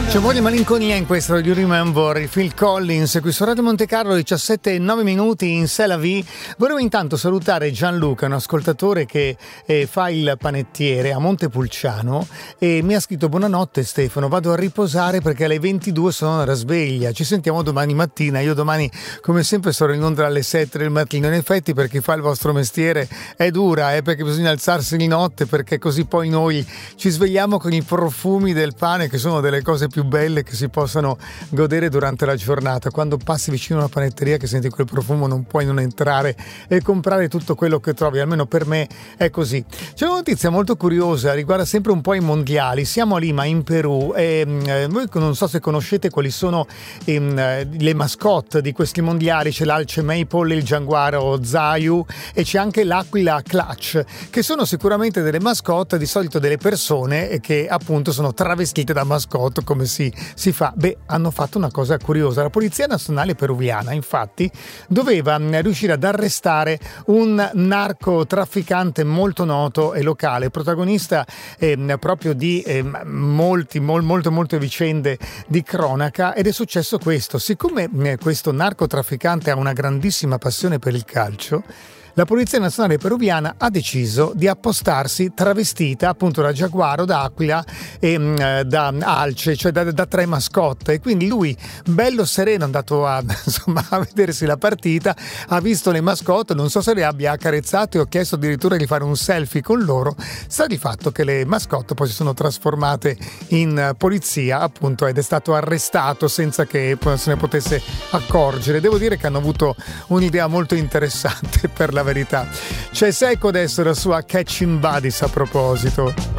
C'è un po' di malinconia in questo You Remember, Phil Collins, qui su Radio Monte Carlo, 17:09 in C'est la vie. Volevo intanto salutare Gianluca, un ascoltatore che fa il panettiere a Montepulciano, e mi ha scritto: buonanotte Stefano, vado a riposare perché alle 22 sono alla sveglia, ci sentiamo domani mattina. Io domani come sempre sarò in onda alle 7 del mattino. In effetti per chi fa il vostro mestiere è dura, perché bisogna alzarsi di notte, perché così poi noi ci svegliamo con i profumi del pane, che sono delle cose più belle che si possano godere durante la giornata. Quando passi vicino a una panetteria che senti quel profumo non puoi non entrare e comprare tutto quello che trovi, almeno per me è così. C'è una notizia molto curiosa, riguarda sempre un po' i mondiali. Siamo a Lima in Perù e voi non so se conoscete quali sono le mascotte di questi mondiali. C'è l'alce Maple, il gianguaro Zayu e c'è anche l'aquila Clutch, che sono sicuramente delle mascotte, di solito delle persone che appunto sono travestite da mascotte, come si fa. Hanno fatto una cosa curiosa. La Polizia Nazionale Peruviana infatti doveva riuscire ad arrestare un narcotrafficante molto noto e locale, protagonista proprio di molte vicende di cronaca. Ed è successo questo: siccome questo narcotrafficante ha una grandissima passione per il calcio, la Polizia Nazionale Peruviana ha deciso di appostarsi travestita appunto da giaguaro, da aquila e da alce, cioè da tre mascotte. E quindi lui, bello sereno, è andato a vedersi la partita, ha visto le mascotte, non so se le abbia accarezzate o chiesto addirittura di fare un selfie con loro. Sta di fatto che le mascotte poi si sono trasformate in polizia, appunto, ed è stato arrestato senza che se ne potesse accorgere. Devo dire che hanno avuto un'idea molto interessante, per la verità. C'è Seiko adesso, la sua Catching Buddies a proposito.